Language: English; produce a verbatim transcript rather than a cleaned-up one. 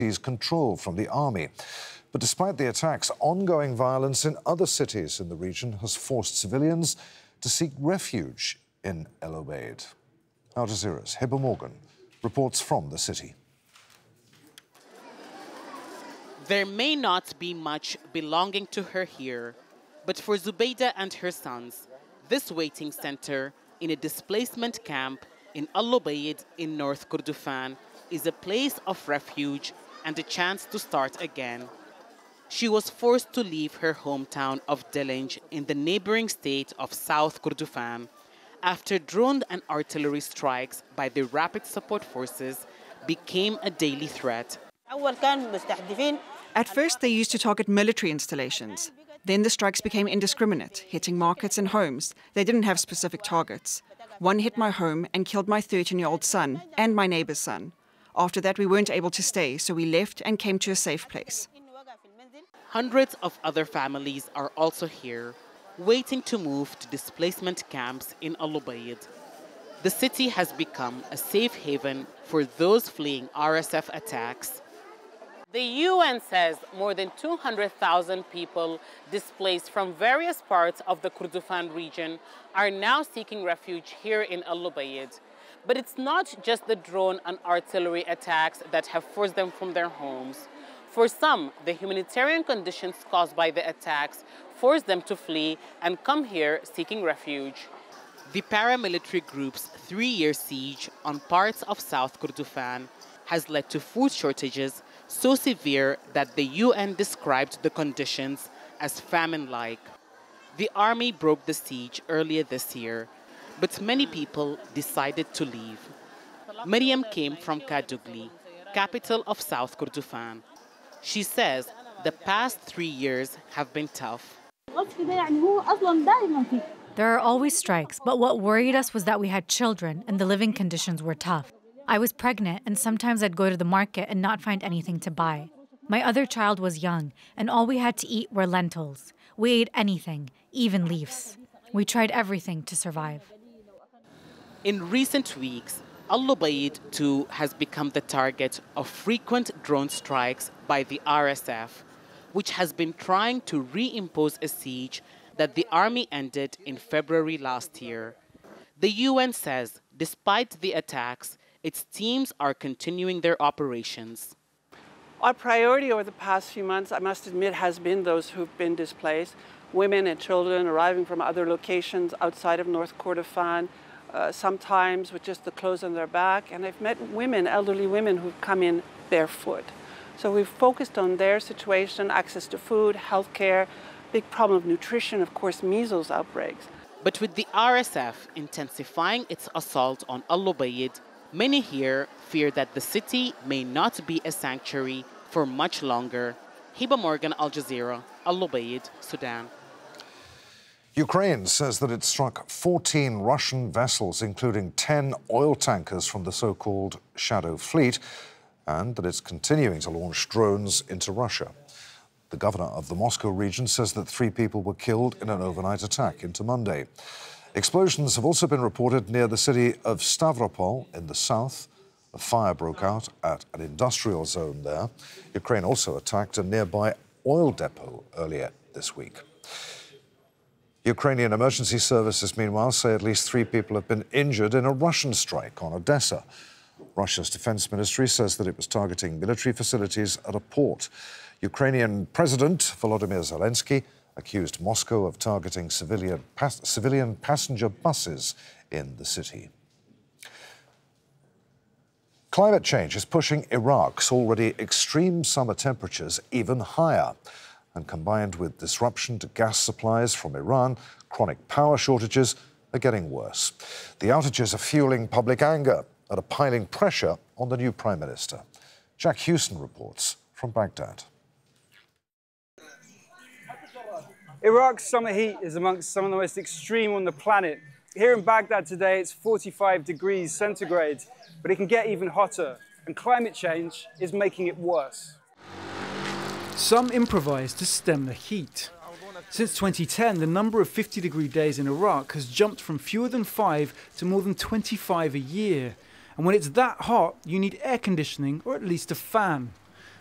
seize control from the army. But despite the attacks, ongoing violence in other cities in the region has forced civilians to seek refuge in El Obeid. Al Jazeera's Hiba Morgan reports from the city. There may not be much belonging to her here, but for Zubaydah and her sons, this waiting center in a displacement camp in Al Obeid in North Kordofan is a place of refuge and a chance to start again. She was forced to leave her hometown of Delenj in the neighboring state of South Kordofan after drone and artillery strikes by the Rapid Support Forces became a daily threat. At first, they used to target military installations. Then the strikes became indiscriminate, hitting markets and homes. They didn't have specific targets. One hit my home and killed my thirteen-year-old son and my neighbor's son. After that, we weren't able to stay, so we left and came to a safe place. Hundreds of other families are also here, waiting to move to displacement camps in Al Obeid. The city has become a safe haven for those fleeing R S F attacks. The U N says more than two hundred thousand people displaced from various parts of the Kordofan region are now seeking refuge here in Al Obeid. But it's not just the drone and artillery attacks that have forced them from their homes. For some, the humanitarian conditions caused by the attacks forced them to flee and come here seeking refuge. The paramilitary group's three-year siege on parts of South Kordofan has led to food shortages so severe that the U N described the conditions as famine-like. The army broke the siege earlier this year, but many people decided to leave. Miriam came from Kadugli, capital of South Kordofan. She says the past three years have been tough. There are always strikes, but what worried us was that we had children and the living conditions were tough. I was pregnant, and sometimes I'd go to the market and not find anything to buy. My other child was young, and all we had to eat were lentils. We ate anything, even leaves. We tried everything to survive. In recent weeks, Al Obeid too has become the target of frequent drone strikes by the R S F, which has been trying to reimpose a siege that the army ended in February last year. The U N says, despite the attacks, its teams are continuing their operations. Our priority over the past few months, I must admit, has been those who've been displaced, women and children arriving from other locations outside of North Kordofan, uh, sometimes with just the clothes on their back. And I've met women, elderly women, who've come in barefoot. So we've focused on their situation, access to food, healthcare, big problem of nutrition, of course, measles outbreaks. But with the R S F intensifying its assault on Al Obeid, many here fear that the city may not be a sanctuary for much longer. Hiba Morgan, Al Jazeera, Al Obeid, Sudan. Ukraine says that it struck fourteen Russian vessels, including ten oil tankers from the so-called Shadow Fleet, and that it's continuing to launch drones into Russia. The governor of the Moscow region says that three people were killed in an overnight attack into Monday. Explosions have also been reported near the city of Stavropol in the south. A fire broke out at an industrial zone there. Ukraine also attacked a nearby oil depot earlier this week. Ukrainian emergency services, meanwhile, say at least three people have been injured in a Russian strike on Odessa. Russia's defense ministry says that it was targeting military facilities at a port. Ukrainian President Volodymyr Zelensky accused Moscow of targeting civilian, pas civilian passenger buses in the city. Climate change is pushing Iraq's already extreme summer temperatures even higher. And combined with disruption to gas supplies from Iran, chronic power shortages are getting worse. The outages are fueling public anger and are piling pressure on the new Prime Minister. Jack Hewson reports from Baghdad. Iraq's summer heat is amongst some of the most extreme on the planet. Here in Baghdad today, it's forty-five degrees centigrade, but it can get even hotter, and climate change is making it worse. Some improvise to stem the heat. Since twenty ten, the number of fifty degree days in Iraq has jumped from fewer than five to more than twenty-five a year. And when it's that hot, you need air conditioning or at least a fan.